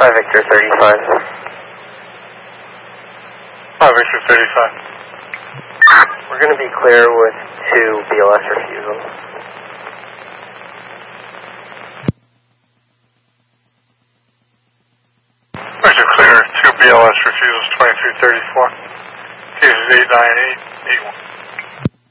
5 Victor 35. 5 Victor 35. We're going to be clear with 2 BLS refusals. Victor clear, 2 BLS refusals, 2334. Cases 89881.